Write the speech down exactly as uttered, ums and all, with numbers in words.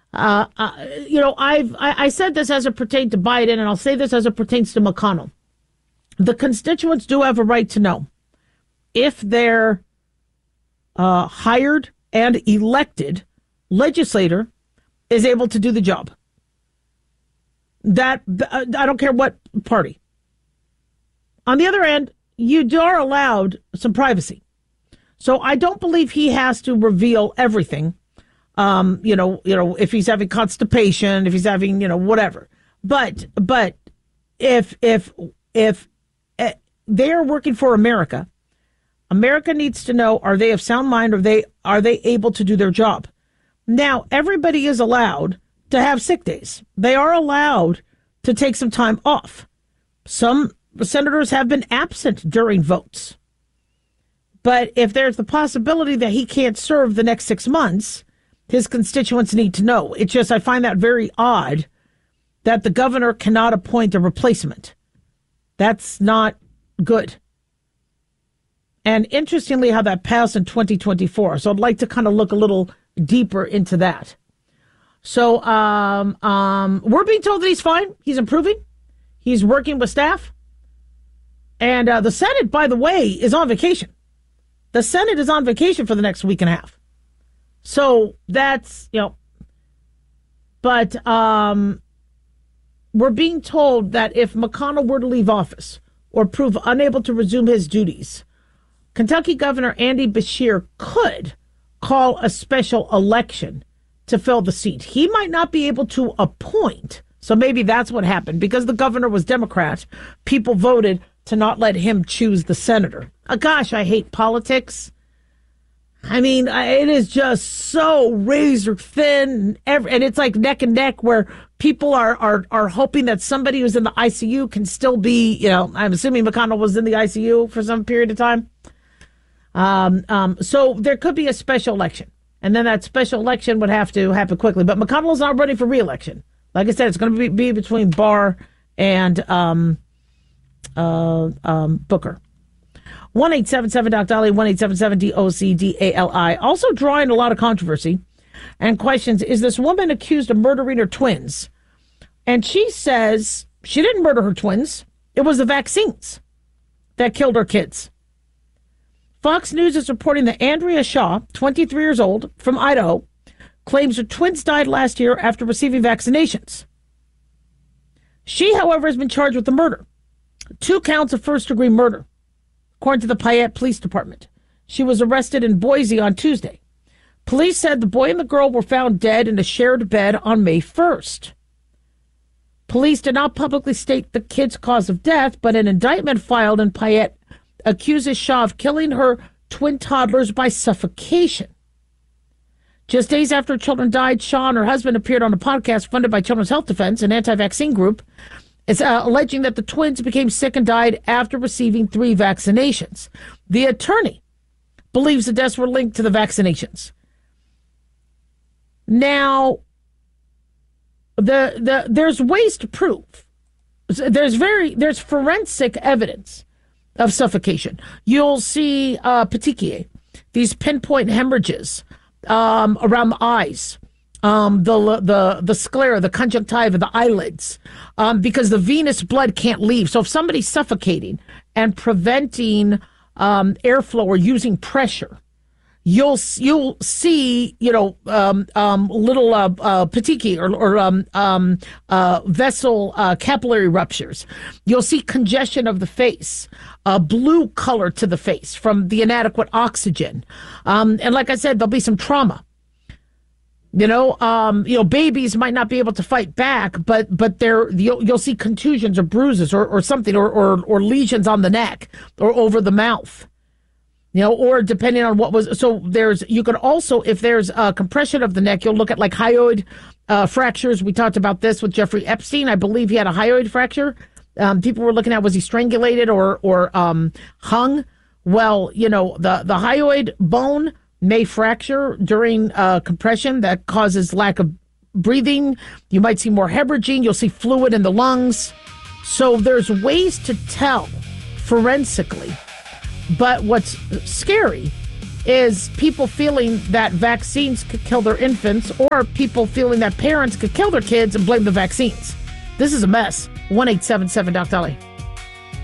Uh, uh, you know, I've I, I said this as it pertains to Biden, and I'll say this as it pertains to McConnell. The constituents do have a right to know if their uh, hired and elected legislator is able to do the job. That I don't care what party. On the other end, you are allowed some privacy. So I don't believe he has to reveal everything. Um, you know, you know, if he's having constipation, if he's having, you know, whatever. But but if if if uh, they are working for America, America needs to know, are they of sound mind? Are they are they able to do their job? Now, everybody is allowed to have sick days. They are allowed to take some time off. Some senators have been absent during votes. But if there's the possibility that he can't serve the next six months, his constituents need to know. It's just, I find that very odd that the governor cannot appoint a replacement. That's not good. And interestingly, how that passed in twenty twenty-four. So I'd like to kind of look a little deeper into that. So um, um, we're being told that he's fine. He's improving. He's working with staff. And uh, the Senate, by the way, is on vacation. The Senate is on vacation for the next week and a half. So that's, you know, but um, we're being told that if McConnell were to leave office or prove unable to resume his duties, Kentucky Governor Andy Beshear could call a special election to fill the seat. He might not be able to appoint. So maybe that's what happened. Because the governor was Democrat, people voted to not let him choose the senator. Uh, gosh, I hate politics. I mean, it is just so razor thin, and, and it's like neck and neck where people are, are, are hoping that somebody who's in the I C U can still be, you know, I'm assuming McConnell was in the I C U for some period of time. Um, um, so there could be a special election, and then that special election would have to happen quickly. But McConnell is not running for re-election. Like I said, it's going to be, be between Barr and um, uh, um, Booker. one eight seven seven Doc Dolly, one eight seven seven D O C D A L I. Also drawing a lot of controversy and questions is this woman accused of murdering her twins. And she says she didn't murder her twins. It was the vaccines that killed her kids. Fox News is reporting that Andrea Shaw, twenty-three years old, from Idaho, claims her twins died last year after receiving vaccinations. She, however, has been charged with the murder. Two counts of first-degree murder, according to the Payette Police Department. She was arrested in Boise on Tuesday. Police said the boy and the girl were found dead in a shared bed on May first. Police did not publicly state the kid's cause of death, but an indictment filed in Payette accuses Shaw of killing her twin toddlers by suffocation. Just days after children died, Shaw and her husband appeared on a podcast funded by Children's Health Defense, an anti-vaccine group. It's uh, alleging that the twins became sick and died after receiving three vaccinations. The attorney believes the deaths were linked to the vaccinations. Now, the the there's ways to prove. There's very there's forensic evidence of suffocation. You'll see uh, petechiae, these pinpoint hemorrhages um, around the eyes. Um, the the the sclera, the conjunctiva, the eyelids, um, because the venous blood can't leave. So if somebody's suffocating and preventing um, airflow or using pressure, you'll you'll see, you know, um, um, little uh, uh, petechiae or, or um, um, uh, vessel uh, capillary ruptures. You'll see congestion of the face, a blue color to the face from the inadequate oxygen, um, and like I said, there'll be some trauma. You know, um, you know, babies might not be able to fight back, but but they're you'll, you'll see contusions or bruises or, or something or, or or lesions on the neck or over the mouth. You know, or depending on what was so there's you could also if there's a compression of the neck, you'll look at like hyoid uh, fractures. We talked about this with Jeffrey Epstein. I believe he had a hyoid fracture. Um, people were looking at was he strangulated or or um, hung? Well, you know, the the hyoid bone may fracture during uh, compression that causes lack of breathing. You might see more hemorrhaging. You'll see fluid in the lungs. So there's ways to tell forensically. But what's scary is people feeling that vaccines could kill their infants, or people feeling that parents could kill their kids and blame the vaccines. This is a mess. one eight seven seven Doc Dolly.